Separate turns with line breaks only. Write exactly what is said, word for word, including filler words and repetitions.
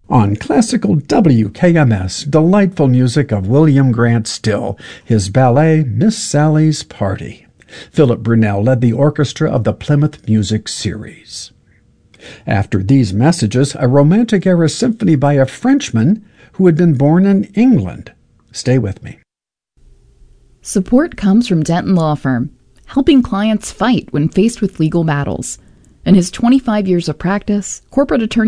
On classical W K M S, delightful music of William Grant Still, his ballet Miss Sally's Party. Philip Brunel led the orchestra of the Plymouth Music Series. After these messages, a Romantic-era symphony by a Frenchman who had been born in England. Stay with me.
Support comes from Denton Law Firm, helping clients fight when faced with legal battles. In his twenty-five years of practice, corporate attorney